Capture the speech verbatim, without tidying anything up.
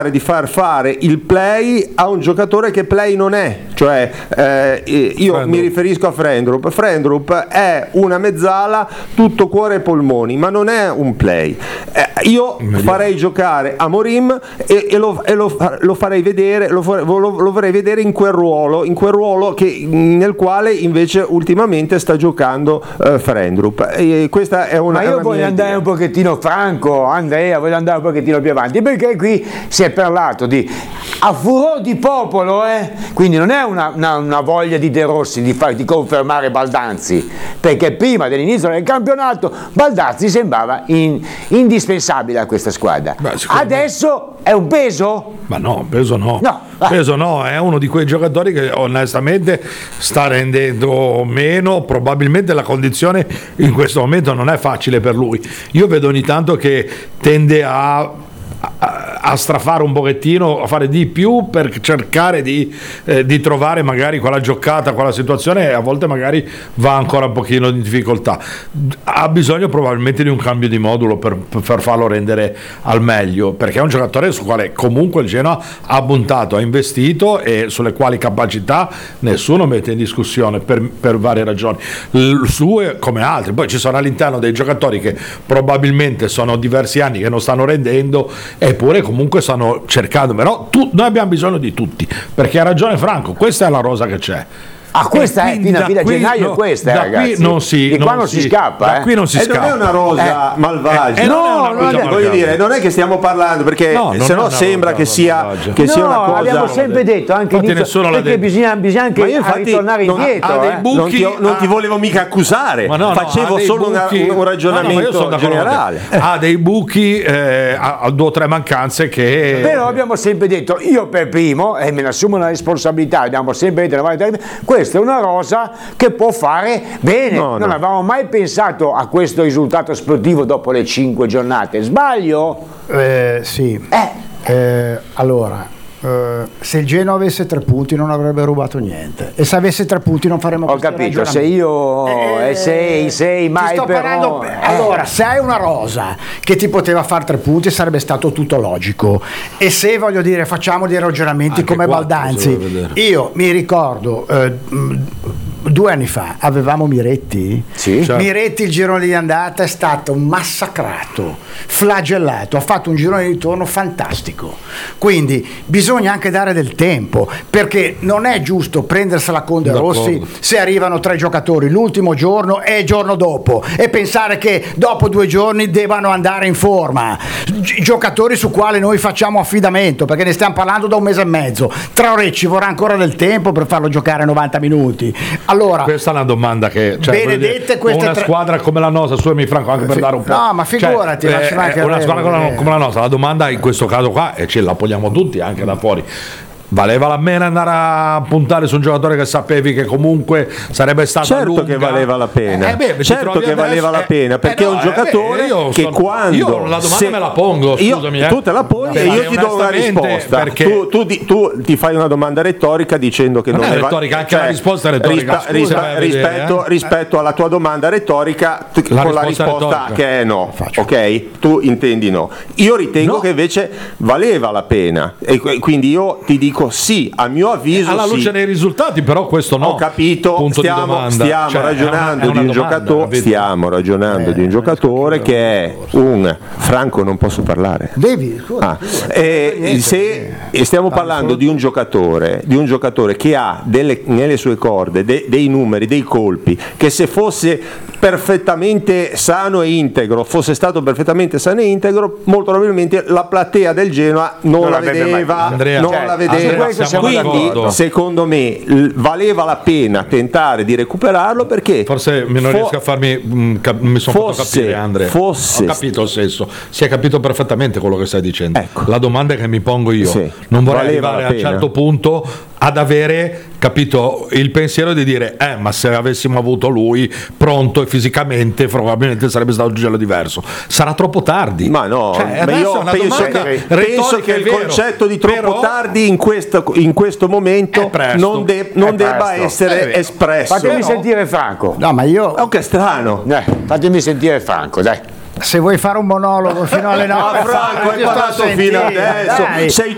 di far fare il play a un giocatore che play non è, cioè eh, io Frendrup. mi riferisco a Frendrup. Frendrup è una mezzala tutto cuore e polmoni, ma non è un play. Eh, io Meglio. farei giocare Amorim e, e, lo, e lo, lo farei vedere, lo, lo, lo vorrei vedere in quel ruolo, in quel ruolo che, nel quale invece ultimamente sta giocando eh, Frendrup. E questa è una. Ma io voglio andare idea. un pochettino franco, Andrea, voglio andare un pochettino più avanti, perché qui si è parlato di a furor di popolo, eh? Quindi non è una, una, una voglia di De Rossi di, far, di confermare Baldazzi, perché prima dell'inizio del campionato Baldazzi sembrava in, indispensabile a questa squadra. Beh, adesso me... è un peso? Ma no, peso no. no. Peso no, è uno di quei giocatori che onestamente sta rendendo meno, probabilmente la condizione in questo momento non è facile per lui. Io vedo ogni tanto che tende a A, a strafare un pochettino, a fare di più per cercare di, eh, di trovare magari quella giocata, quella situazione, e a volte magari va ancora un pochino in difficoltà. Ha bisogno probabilmente di un cambio di modulo per, per farlo rendere al meglio, perché è un giocatore su quale comunque il Genoa ha puntato, ha investito e sulle quali capacità nessuno mette in discussione per, per varie ragioni, le sue come altre. Poi ci sono all'interno dei giocatori che probabilmente sono diversi anni che non stanno rendendo, eppure comunque stanno cercando, però tu, noi abbiamo bisogno di tutti, perché ha ragione Franco, questa è la rosa che c'è. Ah, questa è fino a fine gennaio, no, questa, da ragazzi. Qui non si, di qua non si, si scappa, da eh. qui non si e scappa. non è una rosa eh, malvagia. Eh, no, non è, voglio dire, non è che stiamo parlando, perché no, se no sembra che sia che no, sia una cosa. Abbiamo sempre detto anche inizio, perché bisogna, bisogna anche ritornare non, indietro. Ha dei buchi, non, ti, non ha, ti volevo mica accusare, ma no, no, facevo solo buchi, una, un ragionamento no, no, generale. Ha dei buchi, eh, ha due o tre mancanze che. Però abbiamo sempre detto, io per primo, e me ne assumo una responsabilità, abbiamo sempre detto, questa è una rosa che può fare bene, no, non no. avevamo mai pensato a questo risultato sportivo dopo le cinque giornate, sbaglio? Eh, sì, eh. Eh, allora eh, se il Genoa avesse tre punti non avrebbe rubato niente, e se avesse tre punti non faremmo ho capito, se io eh, sei, sei mai sto però parlando, eh. allora se hai una rosa che ti poteva fare tre punti sarebbe stato tutto logico, e se voglio dire facciamo dei ragionamenti anche come quattro, Baldazzi, io mi ricordo eh, due anni fa avevamo Miretti, sì, certo. Miretti il girone di andata è stato massacrato, flagellato, ha fatto un girone di ritorno fantastico, quindi bisogna anche dare del tempo, perché non è giusto prendersela con De Rossi se arrivano tre giocatori l'ultimo giorno e il giorno dopo e pensare che dopo due giorni debbano andare in forma, Gi- giocatori su quali noi facciamo affidamento, perché ne stiamo parlando da un mese e mezzo. Traoré ci vorrà ancora del tempo per farlo giocare novanta minuti. Allora, questa è una domanda che, cioè, benedette queste una tre... squadra come la nostra, scusami Franco, anche per dare un po'. No, ma figurati, cioè, lasciami anche eh, una squadra come la, eh. come la nostra, la domanda in questo caso qua, e ce la poniamo tutti anche da fuori. Valeva la pena andare a puntare su un giocatore che sapevi che comunque sarebbe stato certo lunga? che valeva la pena eh, beh, certo che adesso, valeva eh, la pena perché eh, no, è un giocatore eh, beh, che sono, quando io la domanda se, me la pongo, scusami, io, eh. tu te la poni e io ti do una risposta, perché tu, tu, tu, tu ti fai una domanda retorica dicendo che non, non è è retorica, anche cioè, la risposta è retorica, rispa, scusa, rispa, vedere, rispetto, eh. rispetto alla tua domanda retorica t- la con risposta la risposta retorica. che è no, ok? Tu intendi no, io ritengo no. che invece valeva la pena, e quindi io ti dico sì, a mio avviso alla luce sì. dei risultati, però questo no. Ho capito, punto stiamo, di stiamo cioè, ragionando è una, è una di un domanda, giocatore, stiamo ragionando eh, di un giocatore che è un Franco, non posso parlare. Devi, ah, eh, se stiamo parlando di un giocatore, di un giocatore che ha delle, nelle sue corde de, dei numeri, dei colpi, che se fosse perfettamente sano e integro, fosse stato perfettamente sano e integro, molto probabilmente la platea del Genoa non, non la vedeva, Andrea, non cioè, la vedeva. Andrea, quindi secondo me l- valeva la pena tentare di recuperarlo, perché forse non fo- riesco a farmi mh, cap- mi sono fatto capire, Andrea. Fosse, ho capito il senso, si è capito perfettamente quello che stai dicendo. Ecco. La domanda che mi pongo io, sì. non vorrei valeva arrivare a un certo punto ad avere capito il pensiero di dire eh ma se avessimo avuto lui pronto e fisicamente probabilmente sarebbe stato un gelo diverso. Sarà troppo tardi, ma no, cioè, ma io penso che, penso che il concetto di troppo però, tardi in questo, in questo momento presto, non, de, non debba presto. essere espresso. Fatemi no? sentire Franco. No, ma io oh, che strano, eh, fatemi sentire Franco, dai. Se vuoi fare un monologo fino alle nove, Franco, hai parlato fino adesso. Dai. Sei